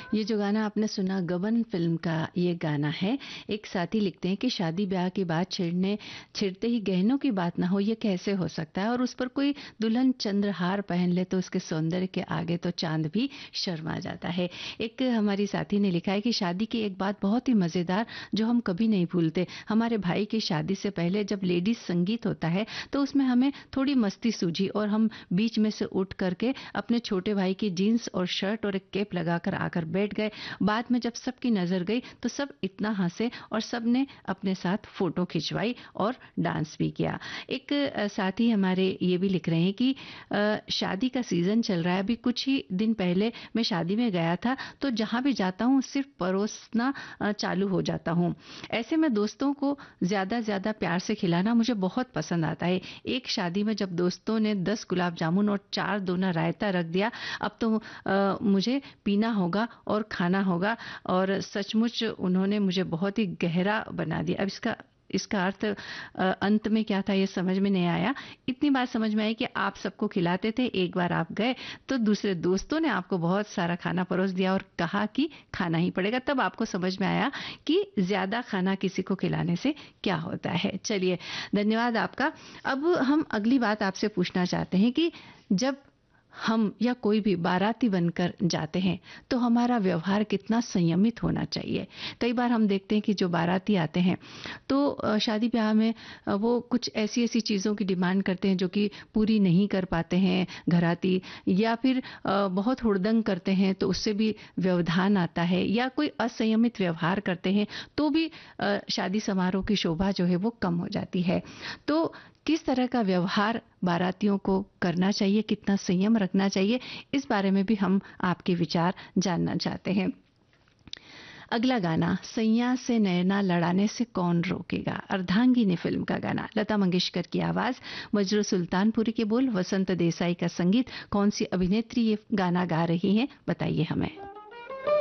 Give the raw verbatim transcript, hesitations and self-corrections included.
ये जो गाना आपने सुना गबन फ़िल्म का ये गाना है। एक साथी लिखते हैं कि शादी-ब्याह की बात छिड़ने छिड़ते ही गहनों की बात ना हो, ये कैसे हो सकता है? और उस पर कोई दुल्हन चंद्रहार पहन ले तो उसके सौंदर्य के आगे तो चाँद भी शर्मा जाता है। एक हमारी साथी ने लिखा है कि शादी की एक बात बहुत ही मज़ेदार जो हम कभी नहीं भूलते। हमारे भाई की शादी से पहले जब लेडीज़ संगीत होता है तो उसमें हमें थोड़ी मस्ती सूझी और हम बीच में से उठ करके अपने छोटे भाई की जीन्स और शर्ट और एक कैप लगाकर आकर बैठ गए। बाद में जब सबकी नजर गई तो सब इतना हंसे और सबने अपने साथ फोटो खिंचवाई और डांस भी किया। एक अ, साथी हमारे ये भी लिख रहे हैं कि अ, शादी का सीजन चल रहा है। अभी कुछ ही दिन पहले मैं शादी में गया था तो जहां भी जाता हूं सिर्फ परोसना अ, चालू हो जाता हूं। ऐसे में दोस्तों को ज्यादा ज्यादा प्यार से खिलाना मुझे बहुत पसंद आता है। एक शादी में जब दोस्तों ने दस गुलाब जामुन और चार दोना रायता रख दिया, अब तो अ, मुझे पीना होगा और खाना होगा। और सचमुच उन्होंने मुझे बहुत ही गहरा बना दिया। अब इसका इसका अर्थ अ, अंत में क्या था ये समझ में नहीं आया। इतनी बात समझ में आई कि आप सबको खिलाते थे, एक बार आप गए तो दूसरे दोस्तों ने आपको बहुत सारा खाना परोस दिया और कहा कि खाना ही पड़ेगा। तब आपको समझ में आया कि ज्यादा खाना किसी को खिलाने से क्या होता है। चलिए, धन्यवाद आपका। अब हम अगली बात आपसे पूछना चाहते हैं कि जब हम या कोई भी बाराती बनकर जाते हैं तो हमारा व्यवहार कितना संयमित होना चाहिए। कई बार हम देखते हैं कि जो बाराती आते हैं तो अ, शादी ब्याह में अ, वो कुछ ऐसी ऐसी चीज़ों की डिमांड करते हैं जो कि पूरी नहीं कर पाते हैं घराती, या फिर अ, बहुत हुड़दंग करते हैं तो उससे भी व्यवधान आता है, या कोई असंयमित व्यवहार करते हैं तो भी अ, शादी समारोह की शोभा जो है वो कम हो जाती है। तो किस तरह का व्यवहार बारातियों को करना चाहिए, कितना संयम रखना चाहिए, इस बारे में भी हम आपके विचार जानना चाहते हैं। अगला गाना, सैया से नैना लड़ाने से कौन रोकेगा, अर्धांगिनी फिल्म का गाना, लता मंगेशकर की आवाज, मजरू सुल्तानपुरी के बोल, वसंत देसाई का संगीत। कौन सी अभिनेत्री ये गाना गा रही हैं, बताइए हमें।